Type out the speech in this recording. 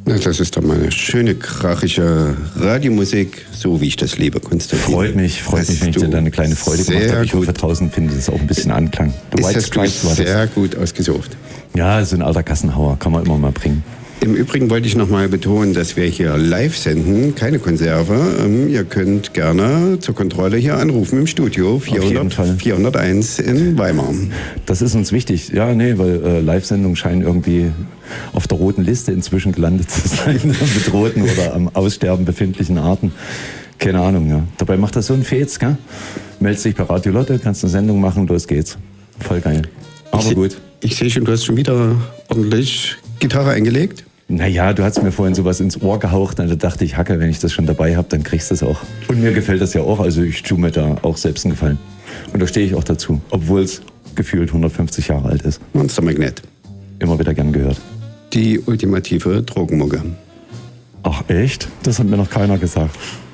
Na, das ist doch mal eine schöne, krachige Radiomusik, so wie ich das liebe, Konstantin. Freut mich, wenn ich dir da eine kleine Freude gemacht habe. Ich hoffe, draußen findet es auch ein bisschen Anklang. Hast du sehr gut ausgesucht. Ja, so ein alter Gassenhauer, kann man immer mal bringen. Im Übrigen wollte ich noch mal betonen, dass wir hier live senden, keine Konserve. Ihr könnt gerne zur Kontrolle hier anrufen im Studio 401 in Weimar. Das ist uns wichtig. Ja, nee, weil Live-Sendungen scheinen irgendwie auf der roten Liste inzwischen gelandet zu sein, bedrohten oder am Aussterben befindlichen Arten. Keine Ahnung, ja. Dabei macht das so ein Fez, gell? Meldest dich bei Radio Lotte, kannst eine Sendung machen, los geht's. Voll geil. Aber gut. Ich sehe schon, du hast schon wieder ordentlich Gitarre eingelegt. Naja, du hast mir vorhin sowas ins Ohr gehaucht und da dachte ich, Hacke, wenn ich das schon dabei habe, dann kriegst du es auch. Und mir gefällt das ja auch, also ich tue mir da auch selbst einen Gefallen. Und da stehe ich auch dazu, obwohl es gefühlt 150 Jahre alt ist. Monster Magnet. Immer wieder gern gehört. Die ultimative Drogenmucke. Ach echt? Das hat mir noch keiner gesagt.